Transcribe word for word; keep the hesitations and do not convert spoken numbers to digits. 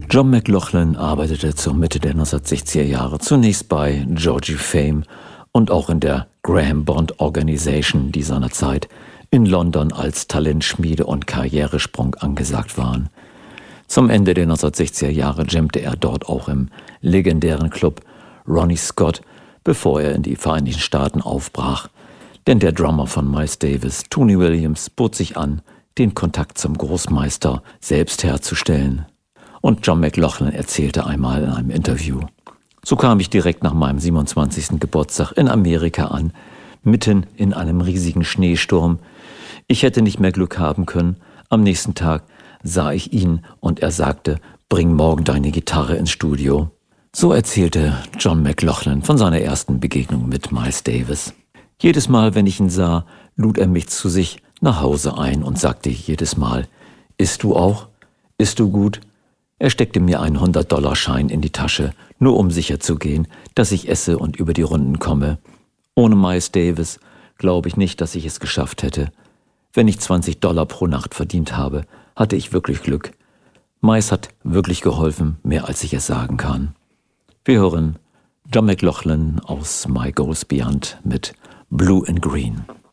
John McLaughlin arbeitete zur Mitte der neunzehnhundertsechziger Jahre zunächst bei Georgie Fame und auch in der Graham Bond Organisation, die seinerzeit in London als Talentschmiede und Karrieresprung angesagt waren. Zum Ende der neunzehnhundertsechziger Jahre jammte er dort auch im legendären Club Ronnie Scott, bevor er in die Vereinigten Staaten aufbrach. Denn der Drummer von Miles Davis, Tony Williams, bot sich an, den Kontakt zum Großmeister selbst herzustellen. Und John McLaughlin erzählte einmal in einem Interview: So kam ich direkt nach meinem siebenundzwanzigsten Geburtstag in Amerika an, mitten in einem riesigen Schneesturm. Ich hätte nicht mehr Glück haben können. Am nächsten Tag sah ich ihn und er sagte, bring morgen deine Gitarre ins Studio. So erzählte John McLaughlin von seiner ersten Begegnung mit Miles Davis. Jedes Mal, wenn ich ihn sah, lud er mich zu sich nach Hause ein und sagte jedes Mal, isst du auch? Isst du gut? Er steckte mir einen hundert-Dollar-Schein in die Tasche, nur um sicher zu gehen, dass ich esse und über die Runden komme. Ohne Miles Davis glaube ich nicht, dass ich es geschafft hätte. Wenn ich zwanzig Dollar pro Nacht verdient habe, hatte ich wirklich Glück. Miles hat wirklich geholfen, mehr als ich es sagen kann. Wir hören John McLaughlin aus My Goes Beyond mit Blue and Green.